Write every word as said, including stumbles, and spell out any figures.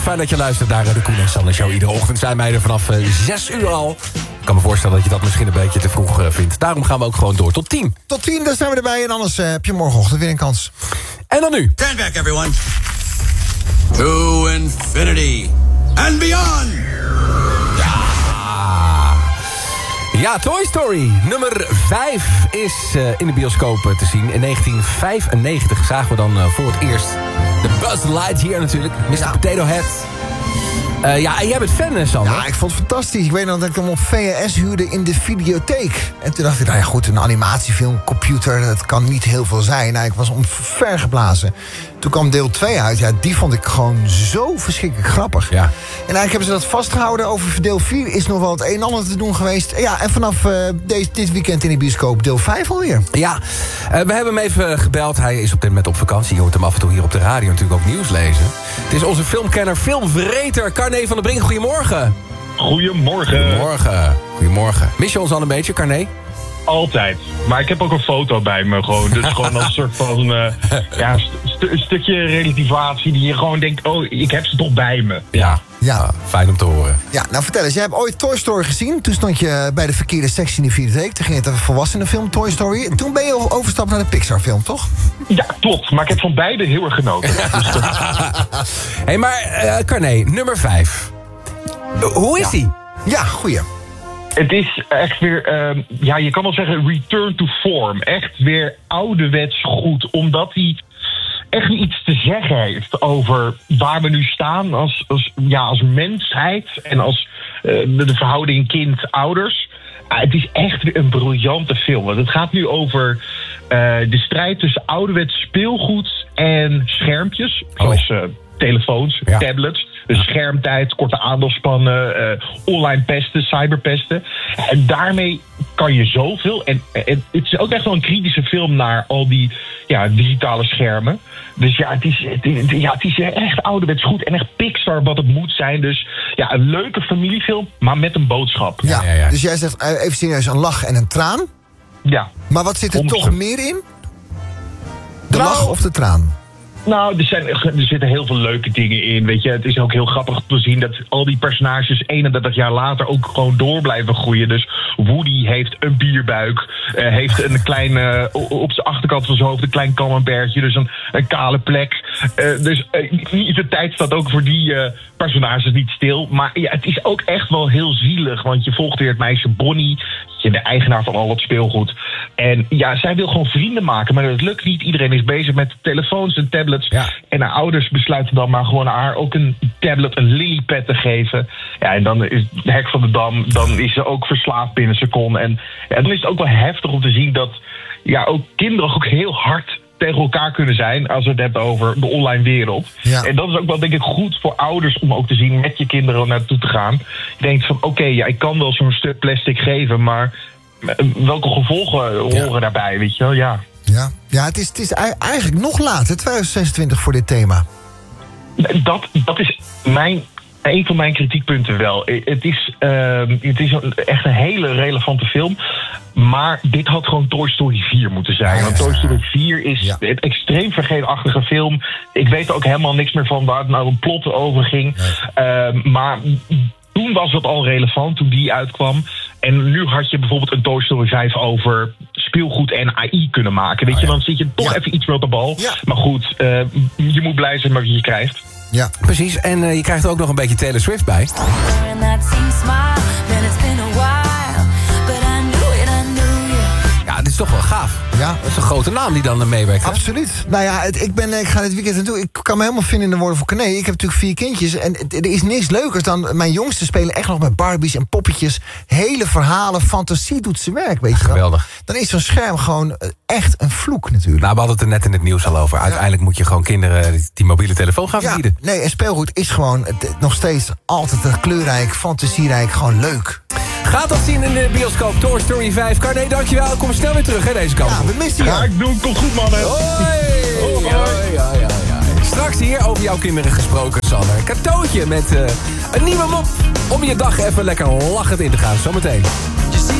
Fijn dat je luistert naar de Koen en Sander Show. Iedere ochtend zijn wij er vanaf zes uur al. Ik kan me voorstellen dat je dat misschien een beetje te vroeg uh, vindt. Daarom gaan we ook gewoon door tot tien. Tot tien, daar zijn we erbij. En anders uh, heb je morgenochtend weer een kans. En dan nu. Stand back, everyone. To infinity and beyond. Ja. Ja, Toy Story nummer vijf is uh, in de bioscoop uh, te zien. In negentien vijfennegentig zagen we dan uh, voor het eerst de Buzz Lightyear natuurlijk. mister Ja. Potato Head. Uh, ja, en jij bent fan, hè, Sander? Ja, ik vond het fantastisch. Ik weet nog dat ik hem op V H S huurde in de videotheek. En toen dacht ik, nou ja goed, een animatiefilm, computer, dat kan niet heel veel zijn. Nou, ik was omvergeblazen. Toen kwam deel twee uit. Ja, die vond ik gewoon zo verschrikkelijk grappig. Ja. En eigenlijk hebben ze dat vastgehouden. Over deel vier is nog wel het een en ander te doen geweest. Ja, en vanaf uh, deze, dit weekend in de bioscoop deel vijf alweer. Ja, uh, we hebben hem even gebeld. Hij is op dit moment op vakantie. Je hoort hem af en toe hier op de radio natuurlijk ook nieuws lezen. Het is onze filmkenner, filmvreter, Carné van der Brink. Goedemorgen. Goedemorgen. Goedemorgen. Goedemorgen. Mis je ons al een beetje, Carné? Altijd. Maar ik heb ook een foto bij me gewoon. Dus gewoon als een soort van uh, ja, st- een stukje relativatie die je gewoon denkt, oh, ik heb ze toch bij me. Ja. Ja. Ah, fijn om te horen. Ja, nou vertel eens. Jij hebt ooit Toy Story gezien. Toen stond je bij de verkeerde sectie in de videotheek. Toen ging het een volwassenenfilm, Toy Story. En toen ben je overstapt naar de Pixar-film, toch? Ja, klopt. Maar ik heb van beide heel erg genoten. Dus dat... Hé, hey, maar uh, Carné, nummer vijf. Uh, hoe is Ja. die? Ja, goeie. Het is echt weer, uh, ja, je kan wel zeggen return to form. Echt weer ouderwets goed. Omdat hij echt iets te zeggen heeft over waar we nu staan als, als, ja, als mensheid. En als uh, de verhouding kind-ouders. Uh, het is echt weer een briljante film. Want het gaat nu over uh, de strijd tussen ouderwets speelgoed en schermpjes. Oh. Zoals uh, telefoons, Ja. tablets. Dus schermtijd, korte aandachtspannen, uh, online pesten, cyberpesten. En daarmee kan je zoveel. En, en het is ook echt wel een kritische film naar al die ja, digitale schermen. Dus ja het, is, het, ja, het is echt ouderwets goed. En echt Pixar wat het moet zijn. Dus ja, een leuke familiefilm, maar met een boodschap. Ja, ja, ja. dus jij zegt uh, even serieus een lach en een traan. Ja. Maar wat zit er honderd toch procent. meer in? De Nou, lach of de traan? Nou, er, zijn, er zitten heel veel leuke dingen in, weet je. Het is ook heel grappig te zien dat al die personages eenendertig jaar later ook gewoon door blijven groeien. Dus Woody heeft een bierbuik, uh, heeft een kleine, uh, op zijn achterkant van zijn hoofd een klein camembertje, dus een, een kale plek. Uh, dus uh, de tijd staat ook voor die uh, personages niet stil. Maar ja, het is ook echt wel heel zielig, want je volgt weer het meisje Bonnie, de eigenaar van al het speelgoed. En ja, zij wil gewoon vrienden maken, maar dat lukt niet. Iedereen is bezig met telefoons en tablets. Ja. En haar ouders besluiten dan maar gewoon haar ook een tablet, een lilypad te geven. Ja, en dan is de hek van de dam, dan is ze ook verslaafd binnen een seconde. En ja, dan is het ook wel heftig om te zien dat ja, ook kinderen ook heel hard tegen elkaar kunnen zijn als we het hebben over de online wereld. Ja. En dat is ook wel denk ik goed voor ouders om ook te zien met je kinderen naartoe te gaan. Je denkt van oké, okay, ja, ik kan wel zo'n stuk plastic geven, maar welke gevolgen horen Ja. daarbij, weet je wel? Ja. Ja, ja het, is, het is eigenlijk nog later, twintig zesentwintig voor dit thema. Dat, dat is mijn, een van mijn kritiekpunten wel. Het is, uh, het is een, echt een hele relevante film. Maar dit had gewoon Toy Story vier moeten zijn. Ja, Want ja, Toy ja. Story vier is Ja. een extreem vergeetachtige film. Ik weet er ook helemaal niks meer van waar het nou een plot over ging. Nee. Uh, maar toen was het al relevant, toen die uitkwam. En nu had je bijvoorbeeld een Toy Story vijf over speelgoed en A I kunnen maken. Weet Oh, je, ja. dan zit je toch Ja. even iets meer op de bal. Ja. Maar goed, uh, je moet blij zijn met wat je krijgt. Ja. Precies, en uh, je krijgt er ook nog een beetje Taylor Swift bij. And that same smile, man, it's been a while, but I knew it, I knew you. Ja, dit is toch wel gaaf. Ja. Dat is een grote naam die dan uh, meewerkt. hè? Absoluut. Nou ja, het, ik, ben, ik ga dit weekend naartoe. Ik kan me helemaal vinden in de woorden van Carné. Ik heb natuurlijk vier kindjes. En het- er is niks leukers dan... Mijn jongsten spelen echt nog met Barbies en poppetjes. Hele verhalen, fantasie doet zijn werk, weet je wel. Geweldig. Dan is zo'n scherm gewoon eh, echt een vloek natuurlijk. Nou, we hadden het er net in het nieuws al over. Uiteindelijk moet je gewoon kinderen die, die mobiele telefoon gaan ja, verbieden. nee, en speelgoed is gewoon het- nog steeds altijd een kleurrijk, fantasierijk, gewoon leuk. Gaat dat zien in de bioscoop Toy Story vijf. Carné, dankjewel. Kom snel weer terug, hè, deze kant. Ja, we missen je. Ga ik doen, komt goed mannen. Hoi! Ja, ja, ja, ja. Straks hier over jouw kinderen gesproken, Sander. Een cadeautje met uh, een nieuwe mop om je dag even lekker lachend in te gaan. Zometeen.